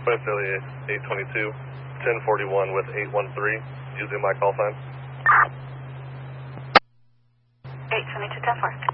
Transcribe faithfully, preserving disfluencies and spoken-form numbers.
West Philly eight twenty-two, ten forty-one with eight one three, using my call sign. eight twenty-two, ten four.